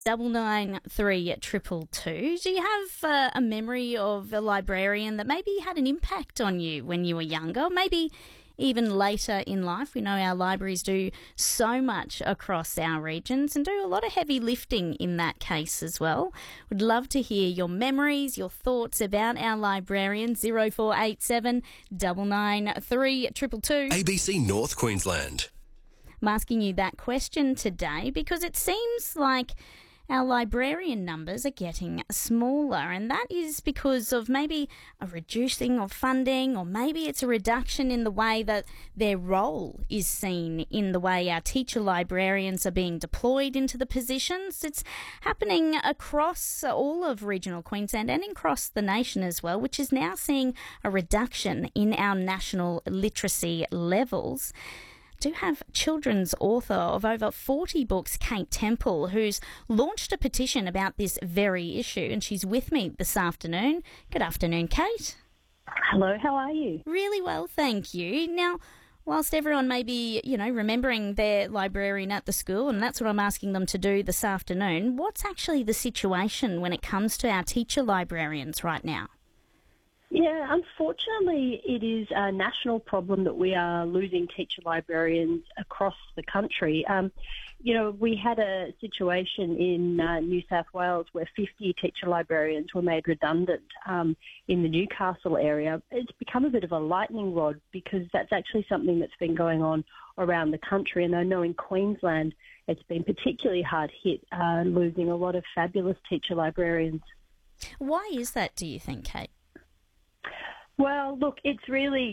993222. Do you have a memory of a librarian that maybe had an impact on you when you were younger, maybe even later in life? We know our libraries do so much across our regions and do a lot of heavy lifting in that case as well. Would love to hear your memories, your thoughts about our librarians. 0487 993222. ABC North Queensland. I'm asking you that question today because it seems like our librarian numbers are getting smaller, and that is because of maybe a reducing of funding, or maybe it's a reduction in the way that their role is seen in the way our teacher librarians are being deployed into the positions. It's happening across all of regional Queensland and across the nation as well, which is now seeing a reduction in our national literacy levels. Do have children's author of over 40 books, Kate Temple, who's launched a petition about this very issue, and she's with me this afternoon. Good afternoon, Kate. Hello, how are you? Really well, thank you. Now, whilst everyone may be, remembering their librarian at the school, and that's what I'm asking them to do this afternoon, what's actually the situation when it comes to our teacher librarians right now? Yeah, unfortunately, it is a national problem that we are losing teacher librarians across the country. We had a situation in New South Wales where 50 teacher librarians were made redundant in the Newcastle area. It's become a bit of a lightning rod because that's actually something that's been going on around the country. And I know in Queensland it's been particularly hard hit, losing a lot of fabulous teacher librarians. Why is that, do you think, Kate? Well, look, it's really,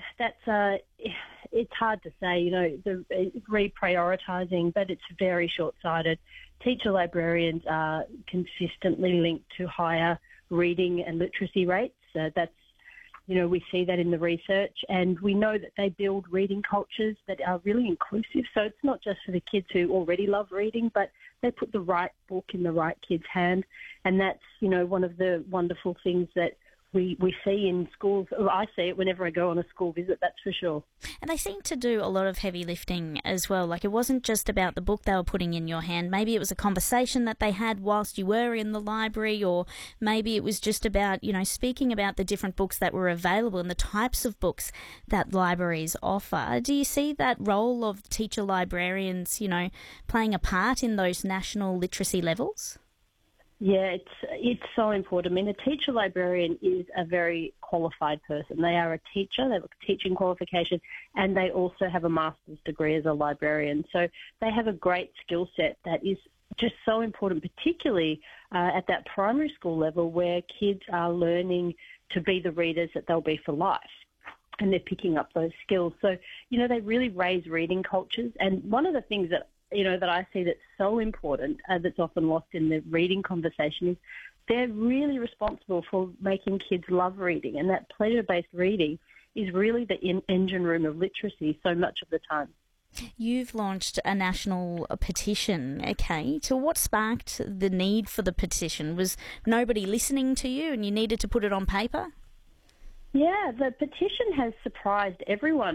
it's hard to say, the reprioritising, but it's very short-sighted. Teacher librarians are consistently linked to higher reading and literacy rates. We see that in the research, and we know that they build reading cultures that are really inclusive. So it's not just for the kids who already love reading, but they put the right book in the right kid's hand. And that's, one of the wonderful things that we see in schools. I see it whenever I go on a school visit, that's for sure. And they seem to do a lot of heavy lifting as well. Like, it wasn't just about the book they were putting in your hand. Maybe it was a conversation that they had whilst you were in the library, or maybe it was just about, speaking about the different books that were available and the types of books that libraries offer. Do you see that role of teacher librarians, playing a part in those national literacy levels? Yeah, it's so important. I mean, a teacher librarian is a very qualified person. They are a teacher, they have a teaching qualification, and they also have a master's degree as a librarian. So they have a great skill set that is just so important, particularly at that primary school level where kids are learning to be the readers that they'll be for life. And they're picking up those skills. So, they really raise reading cultures. And one of the things that that I see that's so important, that's often lost in the reading conversation, is they're really responsible for making kids love reading, and that pleasure-based reading is really the engine room of literacy so much of the time. You've launched a national petition, okay? So what sparked the need for the petition? Was nobody listening to you and you needed to put it on paper? Yeah, the petition has surprised everyone.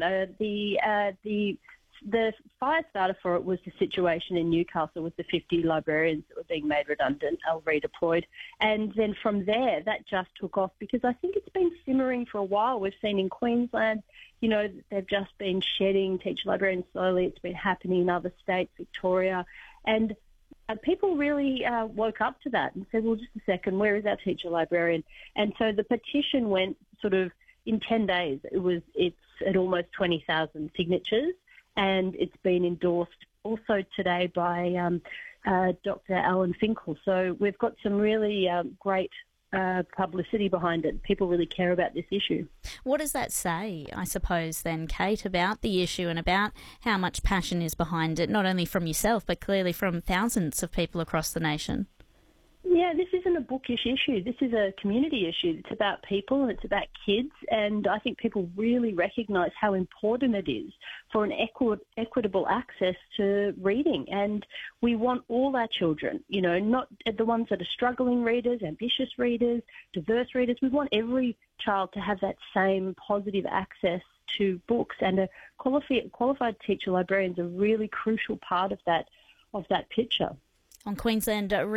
The fire starter for it was the situation in Newcastle with the 50 librarians that were being made redundant or redeployed. And then from there, that just took off because I think it's been simmering for a while. We've seen in Queensland, they've just been shedding teacher librarians slowly. It's been happening in other states, Victoria. And people really woke up to that and said, well, just a second, where is our teacher librarian? And so the petition went sort of in 10 days. It's at almost 20,000 signatures. And it's been endorsed also today by Dr. Alan Finkel. So we've got some really great publicity behind it. People really care about this issue. What does that say, I suppose, then, Kate, about the issue and about how much passion is behind it, not only from yourself, but clearly from thousands of people across the nation? Yeah, this isn't a bookish issue. This is a community issue. It's about people and it's about kids, and I think people really recognise how important it is for an equitable access to reading. And we want all our children, not the ones that are struggling readers, ambitious readers, diverse readers. We want every child to have that same positive access to books, and a qualified teacher librarian is a really crucial part of that picture. On Queensland